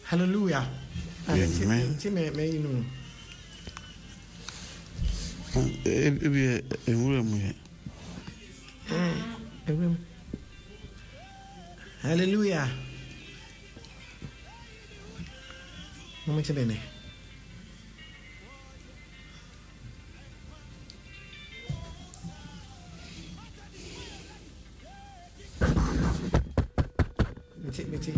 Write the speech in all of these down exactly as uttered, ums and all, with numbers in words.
Hallelujah. Amen. Time me you know. E be e wura mu. Eh. Hallelujah. Mo te bene. Meti meti.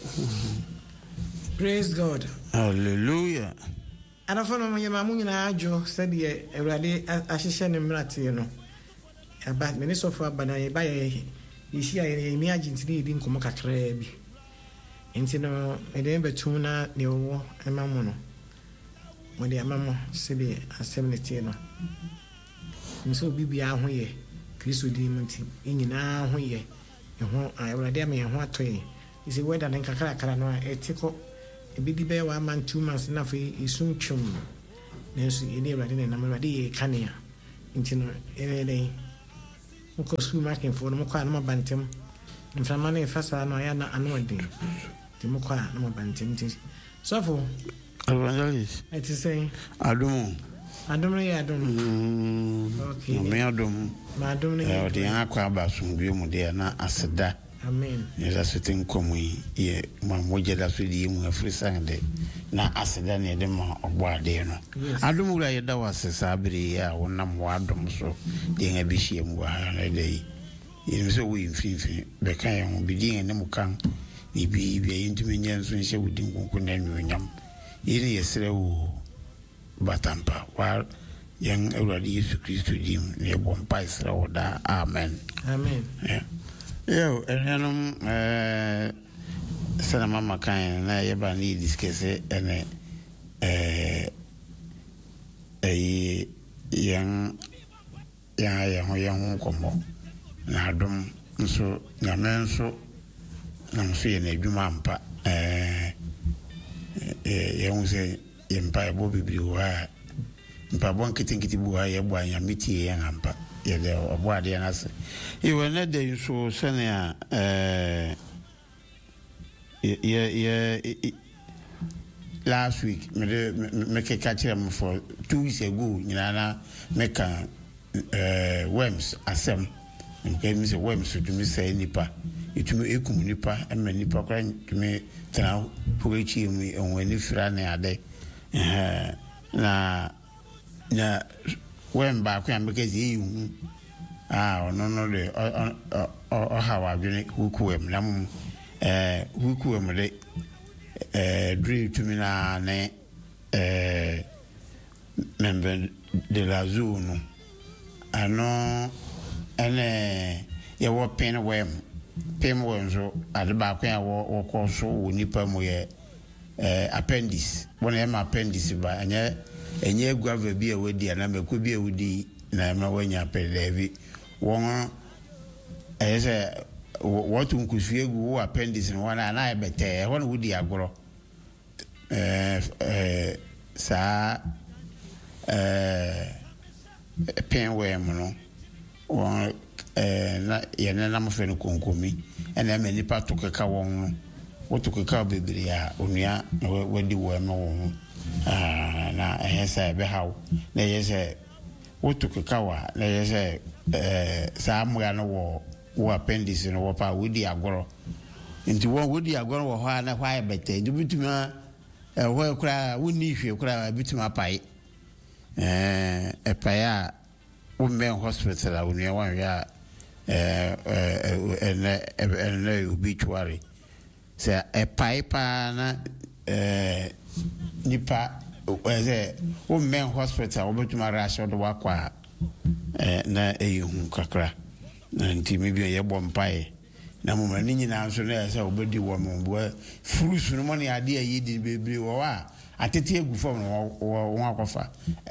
Praise God. Hallelujah. Ana fa no mo yema mu nyina adwo se de Awurade ahyehye ne mrate no. Aba me ne sofo abana ye ba ye yisi aye mi agentini edi nkomo kakra bi. Enti no ede betu na ne wo ema mu no. Mo de ama mo se de asem ne tie no. Nso bibia ho ye Kristo di munti nyina ho ye. Eho Awurade am ye ho atoye. Isi weda ne kakra kakra no etiko ebidi be wa man two months na fe isum twum. Nenso ye ne Awurade ne nam Awurade ye kanea. Enti no ene Mko su making for no kwa no bantem mframa na efasa no ya na anu ade ti mko na bantem ti so for Evangelist it is saying adum adum ya adum okay me adum ma adum ne e odi akwa abasun bi mu de na aseda amen yesa sitin komu ye ma moje da so di mu afrisan de na aseda ne de ma ogbo ade no adum wura ye da wasesa abiri ya wonam wa adum so de nga bi hie mu ha na de yi so we mfinfin be kan ye ho bi di ne mu kan ni bi bi intimi nyenso nhye wudi nkonko na nwonyam yiri yesere wo batampa wa yang Awurade Yesu Kristo dim ne bompa isra wo da amen amen yeah. Yo, ehanum eh sana mama kan na ye ba ni discuss ene eh eh yang ya ya ho yang komo na adom nso na menso na nso ye na adwuma ampa eh eh ye hu se ye mpa e bo bibiri wa mpa bon kitinkiti bu ha ye bo anya miti ye ampa ye de obo ade na se iwe na de so sene a eh ye ye last week me de me ke catch them for two weeks ago nyina na me kan eh worms asem nke mi se worms to me say nipa itumi ekum nipa ema nipa kwa tumi tena porechi mu enwani fira na ade eh na na worm ba kwa me ke zi hu ah no no de o o hawa dwene hukuwem na mu eh hukuwem de eh dri tumi na ne eh member de la zone ano ene ye wo pen wem pen wem so ade ba kwa wo wo ko so woni pa mu ye eh appendix wona e ma appendix ba anye enye guava bi e wodi ana meko bi e wodi na ma wanya pelevi won ese what unkusue gu appendix no wana na e bete wona wodi agoro eh eh sa eh pen wem no won eh na ye na na mfe no konkomi ena me nipa to keka won no woto keka bebiri a onua wadi wo ma won ah na ehesa be hawo na yese woto keka wa na yese eh sa amura no wo wo appendix no wo pa wodi agoro nti wo wodi agoro wo ha na hwa bete ndu bituma eh wo kura woni hwe kura bituma pai eh epaya wo men hospital a woni wan ya eh eh eh obituary se epai pa na eh nipa eh wo men hospital wo bituma rasho do wakwa eh na ehu kakra na nti me bi ye bompai na mo mani nyina nso na se obedi wo mo bo fruits no mo ne ade ayi di bebre wo wa atete egu fom no wo akofa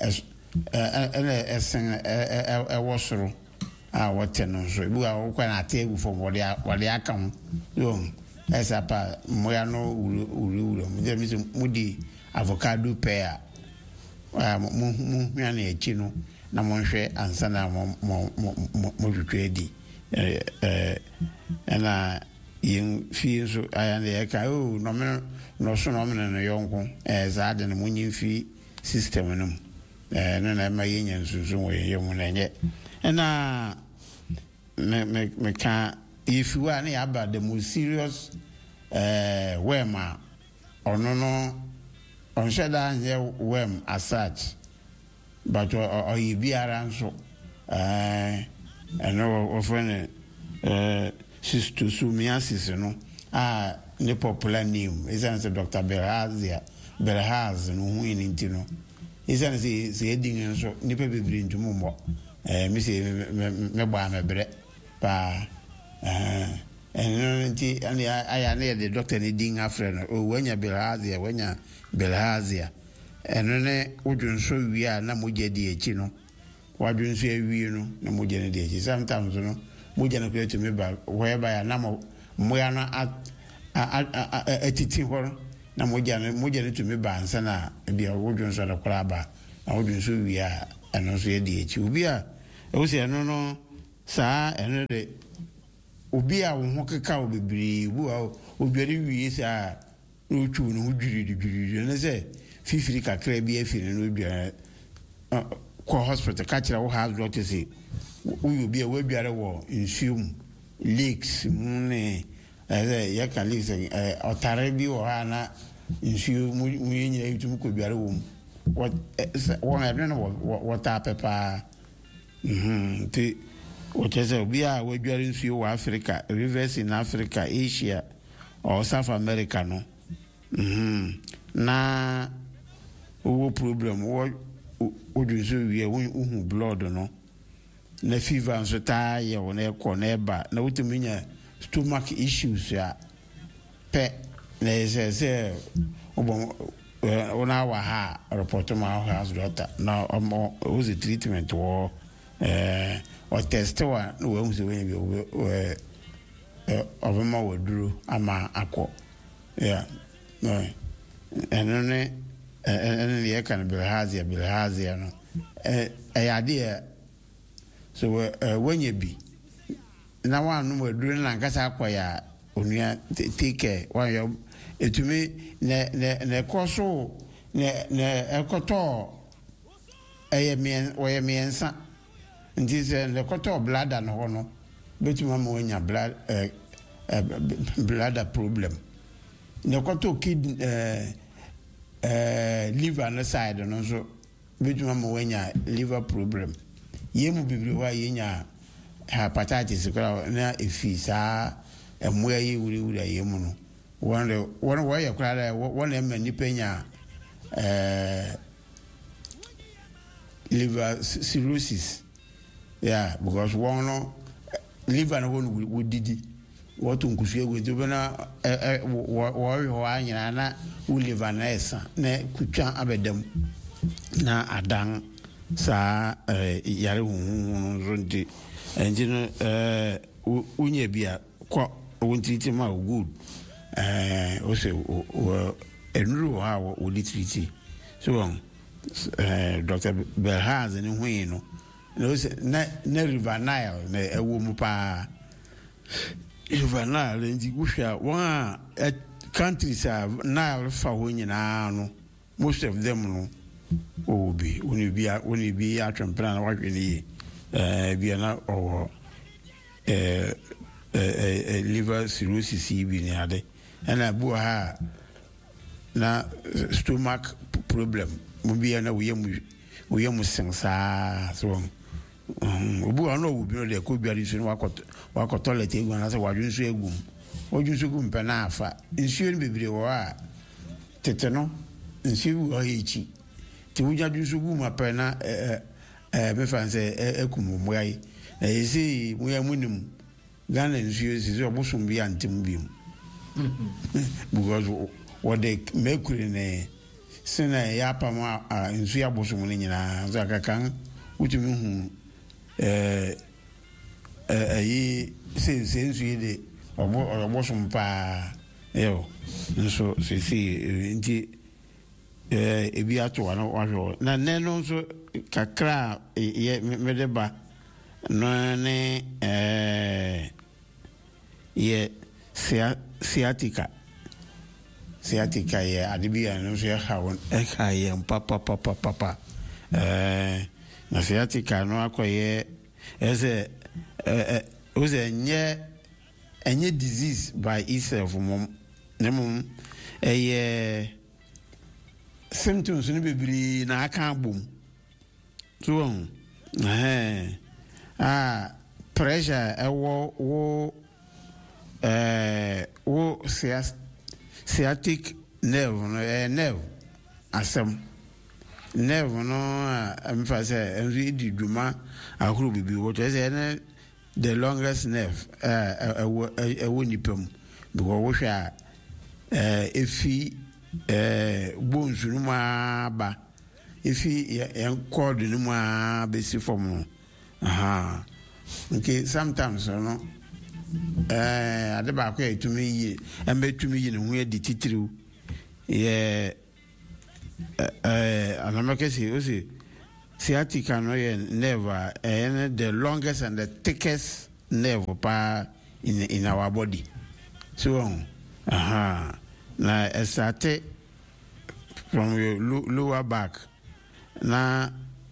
eh esen e wo soro a wote no so bu a wo kwa na ate egu fom wo de wo de aka ho yo esa pa mo ya no uru uru mo de mi mudi avocado pear ah mo mo ya na echi no na mo hwe ansa na mo mo mo twetwe di eh eh na yin fi so ayane e ka o no me no so no me no yonko eh za de no munyin fi system no eh no na ma yin nsusu wo yemu na nye na me me me ka if you are about the most serious uh wema or no no on shada here wem as such but or you be around so uh I know often uh sister sumiasis no ah the popular name is answer Doctor Belhazia Belhaz no hu inti no is answer say heading so nipa bebre ntumo mo eh me say me gba me bre pa eh and I I near the doctor needing a friend oh when you Belhazia when you Belhazia and then wouldn't show we are na moje di echi no wadun so awie no na moje ne di echi sometimes no moje na create me ba whereby na mo moya no atiti hor na moje na moje ne to me ba ansa na bia wodun so da kora ba na wodun so wie a eno so di echi obi a e wo se no no saa eno de obi a wo ho keka wo bebiri bu a odware wie saa no twu no dwiri dwiri ne se fifiri kakra bi afiri no dware ko hospital ka kira wo house doctor say wo bi a wo dware wo insume leaks ne eh ya ka leaks eh otare bi wo ha na insume mu nyina yitum ko dware wo what one I don't know what what pa mhm ti o chese obi a wo dware nsuo wo Africa rivers in Africa Asia or South America no mhm na o problem wo o do so wie wo blood no na fever so ta ye wo na ekọ na eba na wotumi nya stomach issues ya pe na se se obo ona wa ha report ma house doctor na o was a treatment wo eh o test wa no we so we eh eh obama woduro ama akọ yeah no and then and the can be hazia be hazia no eh idea so when you be now one no woduro na nkasa akoya onua take care one you etumi ne ne ne koso ne ne ekoto eyemien oyemiensa nti se ne koto bladder no ho no betuma ma onya blood eh bladder problem ne koto kid eh eh liver on the side no so betuma ma onya liver problem yemu bibiri wa yenya hepatitis kra na efisa emoya yi wuri wuri yemu no one one way you cry one em ni penya eh liver cirrhosis yeah because one no liver no one would didi what unkusu ego to bena wo wo anyina na wo liver na esa na kutwa abedam na adan sa yare hunhun ronti engine eh unye bia kwa wonti ma good eh o se o enuru ha o litriti so um eh Doctor Belhaz ni hwen no no se na na River Nile na ewo mu pa River Nile ndi guhwa wa countries have Nile fa ho nyina no most of them no obi oni bia oni bi atwempra na wadwe ni eh bia na o eh eh liver cirrhosis bi ni ade and abu ha na stomach problem mo bia na wo yemu wo yemu sensa so um obu ana wo bi no de ko biari so wakoto wakoto toilet egu na se wadwe nso egum wadwe nso gum pe na afa nsuo ni bebire wo a tete no nsuo wo hechi ti wo jadu nso gum pe na eh eh me fan se ekum mo ai na yesi mo ya munim Ghana nsuo si so obosum bi antim bi because what they mercury ne sina ya pa ma nsuo ya bosum ne nyina so akakan utumi hu eh eh yi se se nsuo de obo obosum pa yo nso se si nti eh ebi ato wa no wa na ne no so kakra ye medeba no ne eh ye sciatica sciatica yɛ ade bi a no so yɛ ha won e ha yɛ papa papa papa eh na sciatica no akɔyɛ ɛsɛ eh o se nye enye disease by itself mom ne mom ɛyɛ symptoms no bebree na aka bom so eh ah pressure ɛwɔ wo eh wo sciatic nerve no eh nerve asem nerve no am fa say enri di dwuma ahoro bibi wo to say na the longest nerve eh ɛwɔ ɛwɔ nipam because wo hwa eh efi eh bones no ma ba efi en cord no ma be si form no aha okay sometimes no eh ade ba ko etumi yi embe tumi yi ne ho edi titiriu ye eh anamake o se sciatica no ye nerve eh the longest and the thickest nerve pa in in our body so aha na estate from your lower back na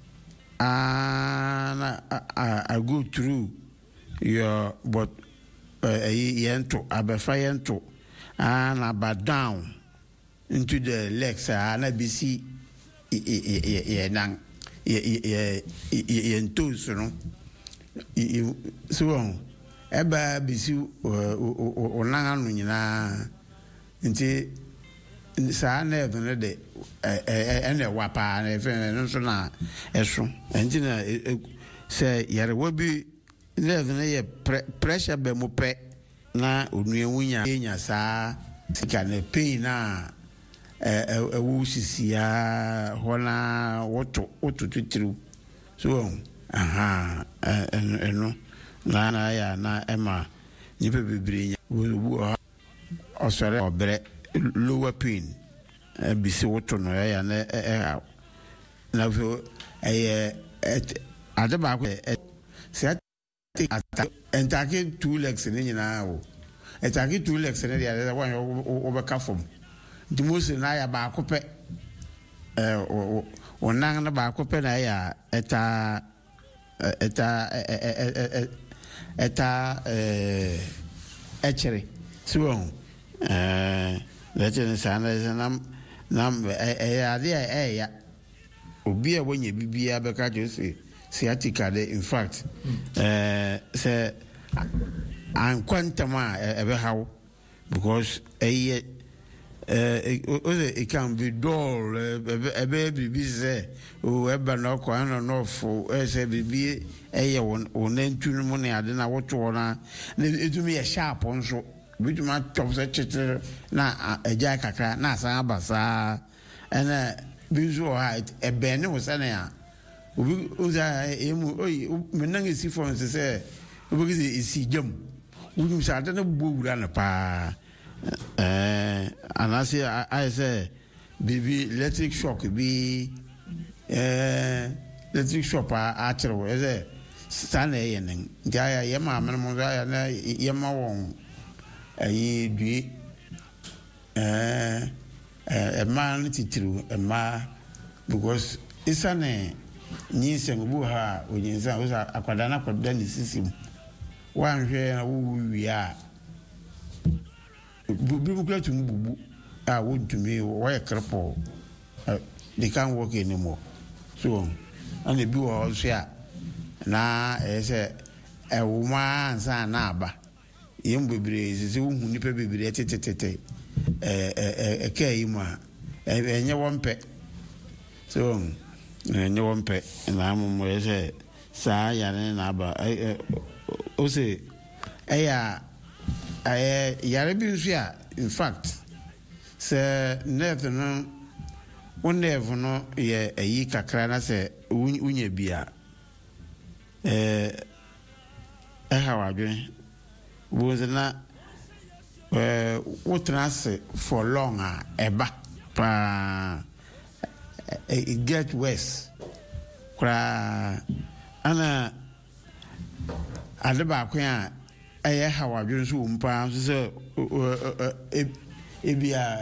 ah na I go through your but yento abefa yento and about down into the legs and I be see ye nang ye yento so no so eba be see o nang anu nyina nti sa na even de ene wapa na even no so na eso nti na say yare wo bi nerve na ye pressure be mo pe na onuewunya enya saa sika na pain na eh ewu sisia hona woto woto titru so aha eno na na ya na ema nipa bebre wo osore obre lower pain bi se woto no ya na eh na fo eh ade ba ko se attacking two legs in nyina o attacking two legs in the one over kafom the most na ya ba ko pe eh o nan na ba ko pe na ya eta eta eta eh echere so eh let's say nam nam eh ade eh ya obi a wonye bibia be ka jo say sciatica de in fact eh say an quantama ebe how because eh eh it can be dull ebe bibi say o ebe na ko an no fo eh say bibi eh won onantu mu ne ade na woto na etumi ye sharp nso bituma top say chitre na eja kakra na asan abasa ena visual height ebe ne wo sane ya obi oza emu oyi menang esi for se se obi se esi jam wunu sa ade na bowura na pa eh anase I say baby electric shock bi eh electric shock a achiro e say sana ye nen ja ya ye ma men mo ya na ye ma won ayi dui eh eh man titiru e ma because isane ni sengu ha onyinza uza akwada na kwada ni sisim wanhwe na wo wiya bi bu kwatu mbubu a wontumi wo ye krepo they can't work anymore so and bi wo so ya na e se e wo ma ansa na aba yem bebre sisi wo hu nipa bebre tetetete eh eh e kai ma enye wonpe so enye wonpe na amumo ye se saa ya na aba o se e ya eh yare bi nso ya in fact se nerve no o nerve no ye ayi kakra na se unya bia eh eh hawadwe wo na eh wo transe for long a eba pa it get worse kra ana adeba ko ya ɛyɛ haw adwene so wɔ mu paa nso sɛ ebi a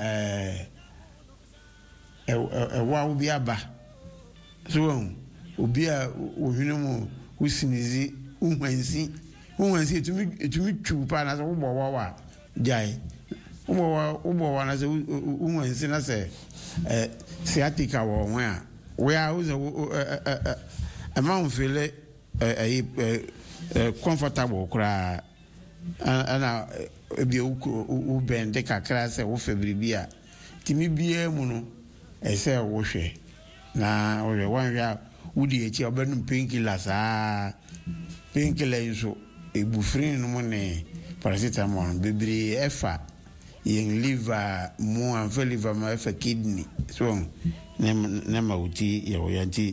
ɛwa wo bi aba so wɔn obi a ohwene mu wosinizi wohwansi wohwansi etumi etumi twu paa na sɛ wobɔ wawa gyae wobɔ wa wobɔ wa na sɛ wohwansi na sɛ ɛ sciatica wɔ ho a wo a wo sɛ ɛma wo fele ɛyi ɛ comfortable koraa ana ebi wo bɛn de kakra sɛ wo fɛ biribi a timi biara mu no ɛsɛ wo hwɛ na wo hwɛ wanhwɛ a wodi akyi a wobɛnom painkiller saa painkiller yi nso ebufiri no mu ne paracetamol bebree ɛfa yɛn liver mu amfa liver ma ɛfa kidney so ne ne ma wuti yɛ wo yanti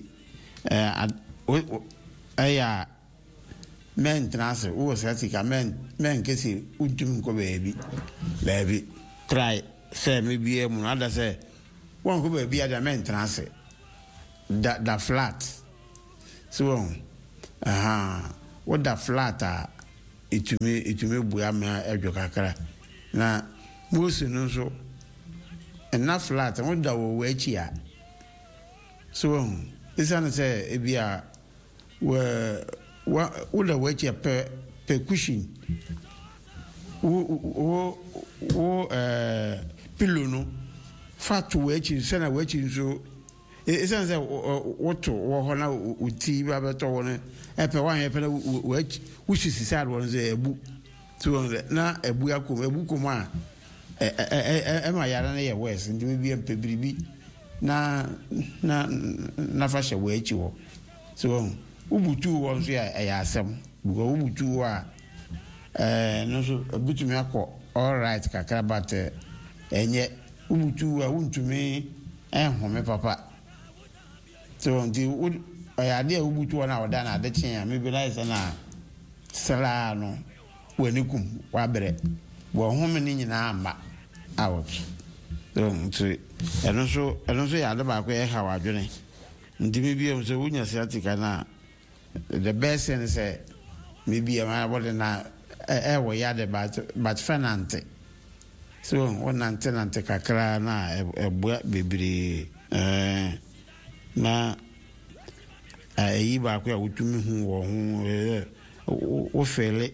ɛyɛ men tenase wo sciatica men men kesi utum ko baabi baabi try say me bia mu ada say won ko baabi ada men tenase da da flat so aha what da flat a itumi itumi bua me edwo kakra na mosu no so na flat mo da wo wachi a so isa na say e bia we wa woda wachi pe pe cushion wo wo wo eh pillow no fat wachi se na wachi nso e se na woto wo ho na uti ba beto wo ne e pe wan e pe na wachi wusi sisa do nso ebu so na ebu akom ebu kom a e e e ma yara na ye west ndi me bi empe biribi na na na fa hye wachi wo so ubutu wo nso ya ya asem bugo ubutu wa eh no so butumi akọ all right kakra but enye ubutu wa untumi enhome papa so ndi ya de ubutu na oda na ade chen ya mebi na isa na sala no wanikum wa bere wo home ni nyina ama out so nti eno so eno so ya de ba ko e ha wa dwene ndi mebi em so wunya sciatica na the best thing is uh, maybe a man about na eh we yade but but fanante so one nante nante kakra na ebua bebre eh na ayi ba ko ya wutumi hu wo hu wo fele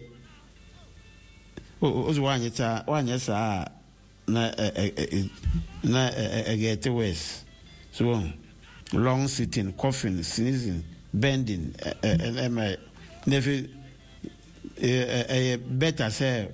o zo wanyeta wanyesa na na get west so long sitting coughing sneezing bending and am I never a better say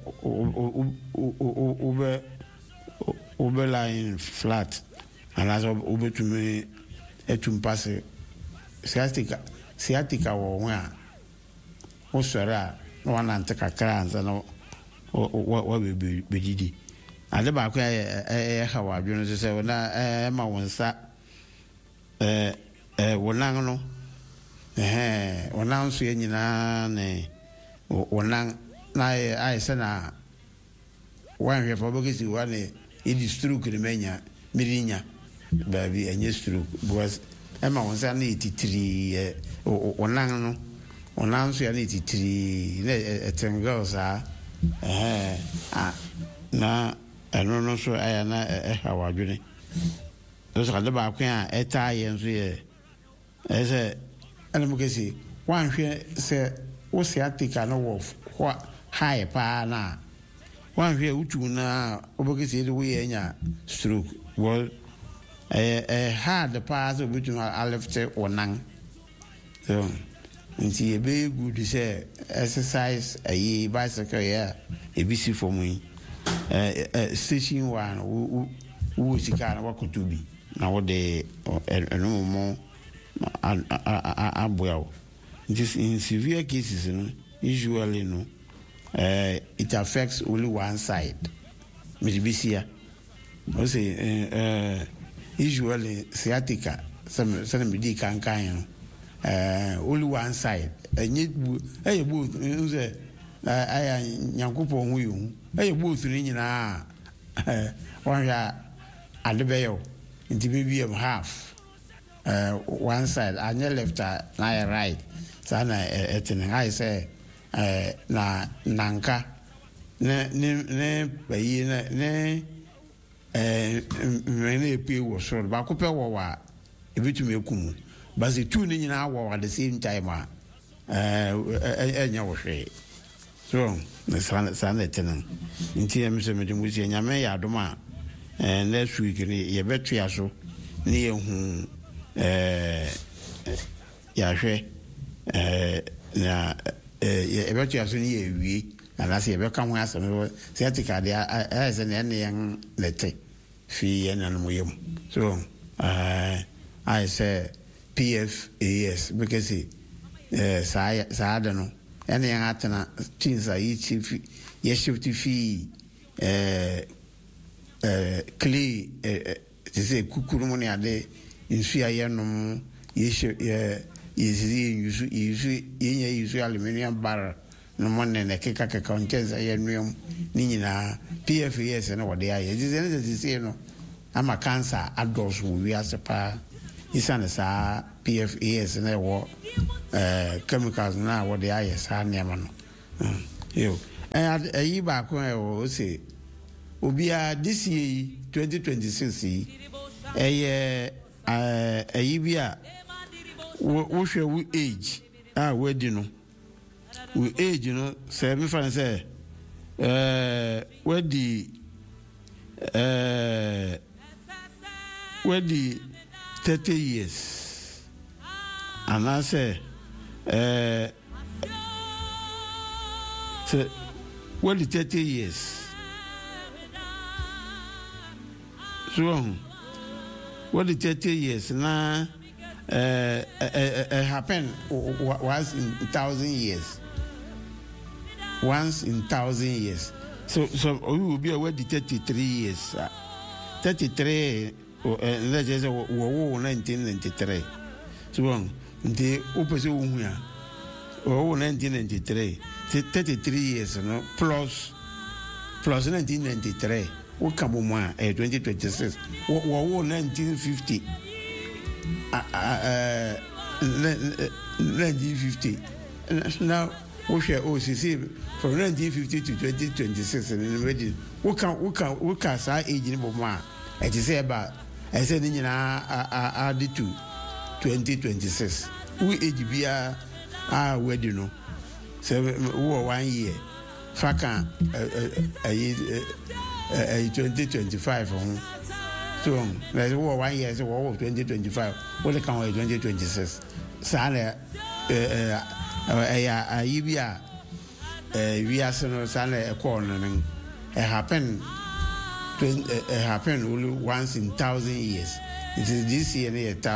over over lying flat and as over to me a to pass sciatica sciatica or where o sara no one and take a crans and what will be didi and the back I how I do say when I am one sa eh one no eh ona nso ye nyina ne ona na ai se na wan hwe fa bogisi wane idi stroke ne menya mirinya baby enye stroke because ema wonsa na ititiri ona no ona nso ya na ititiri ne etenga osa eh ah na eno no so aya na eh hawadwene so ka de ba kwa a eta ye nso ye ese ana mukesi wanhwe se wo sciatica no wo high pa na wanhwe utu na obogesi de wo yenya stroke wo eh eh hard pa so bitu alefte onan so nti e be good say exercise ayi bicycle ya e bi si for mu eh station one wo wo sika na wakotubi na wo de eno mo aboyaw this in severe cases no usually no uh, it affects only one side medibisia o say uh, usually sciatica some some medical kan no uh, only one side enye eye both nze aya nyankopo hu yu eye both ni nyina one ya adebeyo nti be am half uh, one side and your left uh, na right sana etin I say eh na nanka ne ne ne bayi ne ne eh mene epi wo so ba ko pe wo wa ebitumi ekumu ba se tu ni nyina wo at the same time a eh enya wo hwe so na san san etenen nti em se me de musi nyame ya adoma eh next week ni ye betu ya so ni ye hu eh ya hwe eh na eh betu ya so ni ye wi na se be ka ho asem se atika de eh se ne ne yan lete fi yan na mo yem so eh I say P F A S because eh sa sa da no ene yan atena tinsa yi chief ye shift fi eh eh clay eh te se kukuru mo ne ade nsu aye no ye ye ye yusu yusu ye yusu aluminium bar no mo ne ne keka keka onkenza ye nuem ni nyina P F A S na wode aye je se ne se no ama cancer adults wi asepa isane sa P F A S na wo eh chemicals na wode aye sa niam no yo eh ayi ba ko e o se obia this year twenty twenty-six eh eh ayi bia wo hwe wo age ah wedi no wo age no say me fan say eh wedi eh wedi thirty years and I say eh so wedi thirty years so what the thirty years na uh, uh, uh, happen once in thousand years once in thousand years so so we will be aware the thirty-three years uh, thirty-three uh, let's just say wo nineteen ninety-three so on the opposite wo ya wo nineteen ninety-three thirty-three years no plus plus nineteen ninety-three wo kabo mo a eh twenty twenty-six wo wo nineteen fifty ah uh, nineteen fifty now we share O C C from nineteen fifty to twenty twenty-six and ready wo kan wo kan wo kan sa age ni bo mo a e ti say ba e say ni nyina add to twenty twenty-six we age bia ah wedding no so wo one year faka eh eh twenty twenty-five on so there's one year so what twenty twenty-five what the can twenty twenty-six sale eh eh ayi bia eh we are so sale e call no it happen it happen only once in thousand years it is this year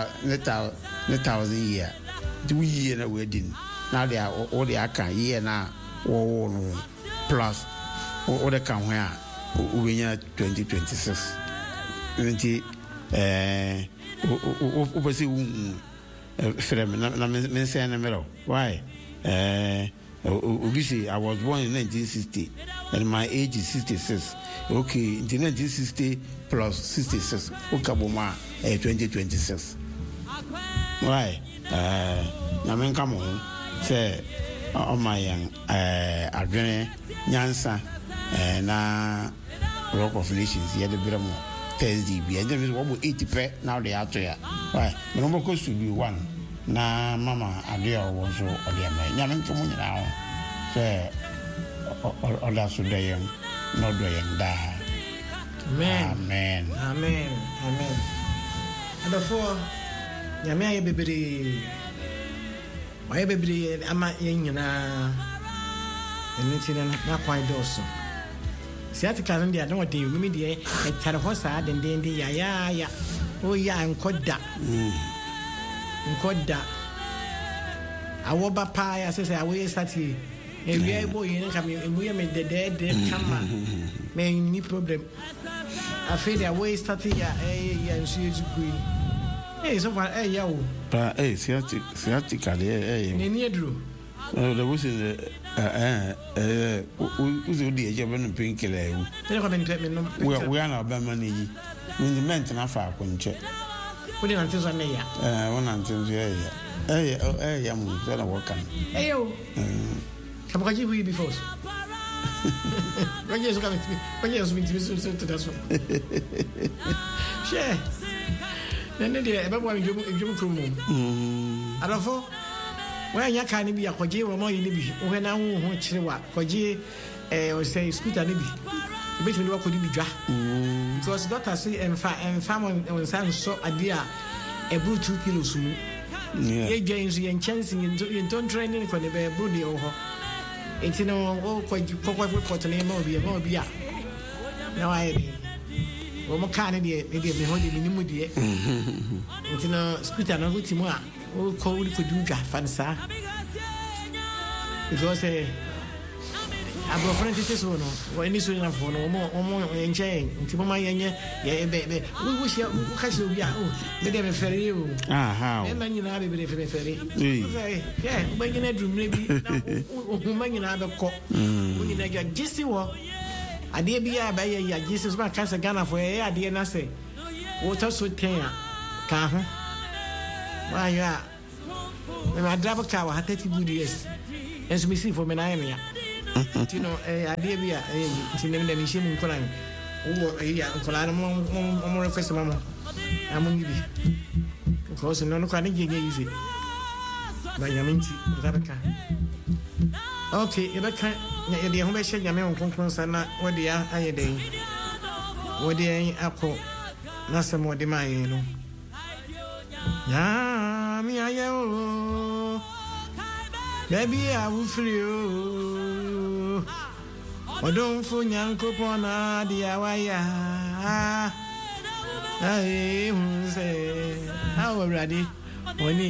a thousand year two year na wedding now they are all they can year na wo no plus all the can where ubinya twenty twenty-six twenty eh o pasi un frem na na me say na mero why eh obisi I was born in nineteen sixty and my age is sixty-six okay in nineteen sixty plus sixty-six okaboma eh twenty twenty-six why eh na men come on say o my young eh adwene nyansa eh na Rock of Nations here the Bramo Thursday be and there is one eighty pe now they are to ya why me no go to be one na mama adia was so adia me nya nto mu nyina ho say oda so dey no do yen da amen amen amen amen and therefore nyame aye bebere aye bebere ama yen nyina eniti na kwai doso siatika no dia no de mi de e tare ho saa de de ya ya ya o ya nkoda nkoda awo ba pa ya se se awo stati e wi e bo yin ka me mu ye me de de de kama me ni problem afi de awo stati ya e ya nsu ezugui e so far e ya o pa e siatika siatika de e ni ni edro no there was a eh eh uzo di eje benu pinkele ewu e ko ben me no we we na ba mani yi movement na fa akonche we dey nanti so na ya eh won nanti so ya eh eh ya mu so na work am eh yo Kamokaji who you before. When you're coming to me, when you're speaking to me, so to that's one. Share. Then they ever want you to come home. I don't know. When you can't be a Koji or more in the when I won't chill, Koji or say scooter, maybe. Between what could be dry. Because doctor say and family and son saw a dear a blue two kilos. Yeah, James and chancing in don't training for the bear broody over. It's in all quite what name will be a more beer. No idea. Or more candidate, maybe a holding in the moody. It's in a scooter, no good more. Oh, cold could do fancy. Because a abo friend this one or any sort of one or more or more enjoying into my yeah baby we wish you catch you yeah oh maybe I'm ferry you ah how and man you know be ferry yeah when you need room maybe man you know have a cop when you get just what I dare be a by ya Jesus man cancer Ghana for a idea na say what else would can ka ho why ya my driver car had thirty good years as we see for me na ya you know, I did be a name the machine in Kolan. Oh, yeah, Kolan, more request, Mamma. I'm on you. Because no can get easy. By Yaminti, Zabaka. Okay, if I can't, the home shed Yaman conference and not what they are, I day. What they are apple, not some more demand, you know. Yeah, me, I am. Baby, I will free you. Odon fu nyanko pona dia waya. Ai unse. How ready? Oni